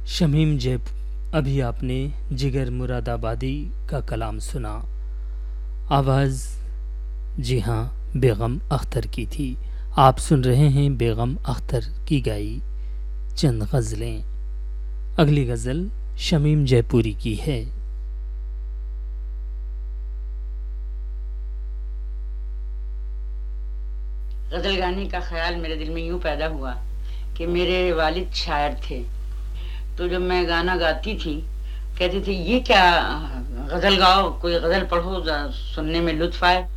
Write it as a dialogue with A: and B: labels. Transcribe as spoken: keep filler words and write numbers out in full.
A: Shamim JAP. अभी आपने जिगर मुरादाबादी का कलाम सुना। आवाज़ जी हाँ बेगम अख्तर की थी। आप सुन रहे हैं बेगम अख्तर की गाई चंद गज़लें। अगली गज़ल शमीम जयपुरी की है।
B: गज़ल गाने का ख्याल मेरे दिल में यूं पैदा हुआ कि मेरे वालिद शायर थे। तो जब मैं गाना गाती थी कहते थे ये क्या गज़ल गाओ, कोई गज़ल पढ़ो, सुनने में लुत्फ़ आए।